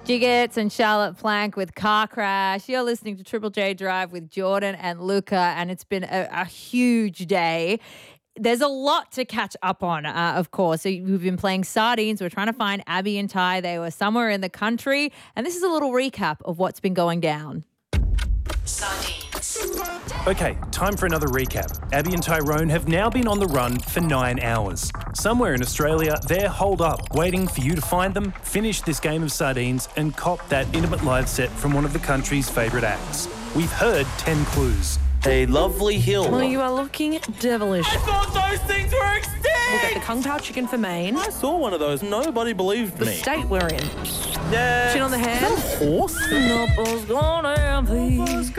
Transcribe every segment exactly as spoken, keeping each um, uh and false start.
Jiggets and Charlotte Plank with Car Crash. You're listening to Triple J Drive with Jordan and Luca, and it's been a, a huge day. There's a lot to catch up on, uh, of course. So we've been playing sardines. We're trying to find Abby and Ty. They were somewhere in the country. And this is a little recap of what's been going down. Sardines. Okay, time for another recap. Abby and Tyrone have now been on the run for nine hours. Somewhere in Australia, they're holed up, waiting for you to find them, finish this game of sardines, and cop that intimate live set from one of the country's favourite acts. We've heard ten clues. A lovely hill. Well, you are looking devilish. I thought those things were extinct! We'll get the Kung Pao chicken for Maine. I saw one of those. Nobody believed The me. state we're in. Yeah. Chin on the hand. Is that a horse? Nopple's gonna be.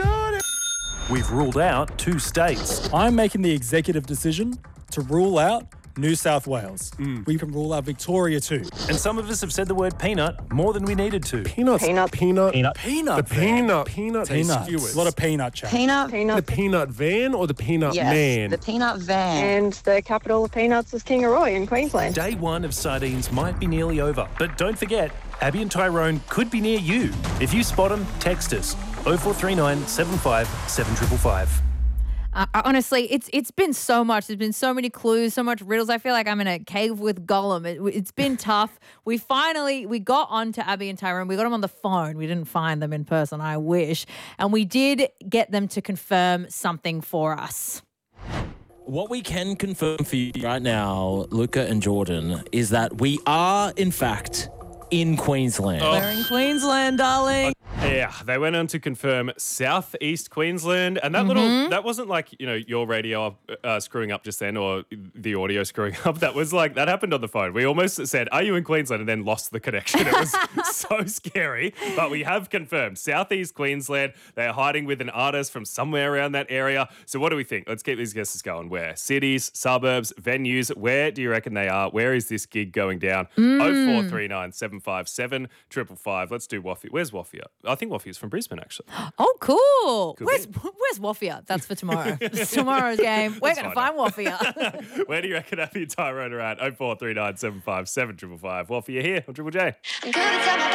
We've ruled out two states. I'm making the executive decision to rule out New South Wales. We can rule out Victoria too. And some of us have said the word peanut more than we needed to. Peanuts. Peanut. Peanut. Peanut. Peanut. The peanut. Peanut. Peanuts. skewers. A lot of peanut chat. Peanut. The Peanut. peanut van or the peanut Yes, man? the peanut van. And the capital of peanuts is Kingaroy in Queensland. Day one of sardines might be nearly over, but don't forget, Abby and Tyrone could be near you. If you spot them, text us oh four three nine seven five seven five five five. Uh, honestly, it's it's been so much. There's been so many clues, so much riddles. I feel like I'm in a cave with Gollum. It, it's been tough. We finally, we got on to Abby and Tyrone. We got them on the phone. We didn't find them in person, I wish. And we did get them to confirm something for us. What we can confirm for you right now, Luca and Jordan, is that we are, in fact, in Queensland. We're in Queensland, darling. Yeah, they went on to confirm southeast Queensland, and that Mm-hmm. little that wasn't like, you know, your radio uh, screwing up just then or the audio screwing up. That was like that happened on the phone. We almost said, "Are you in Queensland?" and then lost the connection. It was so scary, but we have confirmed southeast Queensland. They are hiding with an artist from somewhere around that area. So what do we think? Let's keep these guesses going. Where? Cities, suburbs, venues. Where do you reckon they are? Where is this gig going down? Oh four three nine seven five seven triple five. Let's do Waffia. Where's Waffia? I think Waffia's from Brisbane, actually. Oh, cool. Could Where's be. Where's Waffia? That's for tomorrow. It's tomorrow's game. We're Let's going to find find Waffia. Where do you reckon Abby and Tyrone are at? oh four three nine seven five seven five five. Waffia here on Triple J. Good time